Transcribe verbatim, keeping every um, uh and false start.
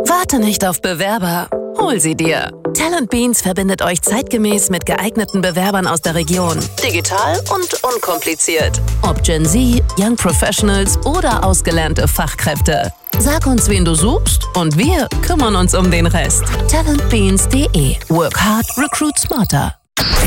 Warte nicht auf Bewerber, hol sie dir. Talent Beans verbindet euch zeitgemäß mit geeigneten Bewerbern aus der Region. Digital und unkompliziert. Ob Gen Z, Young Professionals oder ausgelernte Fachkräfte. Sag uns, wen du suchst und wir kümmern uns um den Rest. talentbeans punkt de. Work hard, recruit smarter.